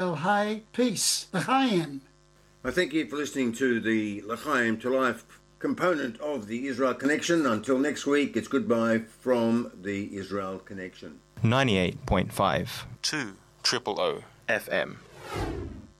Hey, peace. L'chaim. I thank you for listening to the L'chaim to Life component of the Israel Connection. Until next week, it's goodbye from the Israel Connection. 98.5 2 000 FM.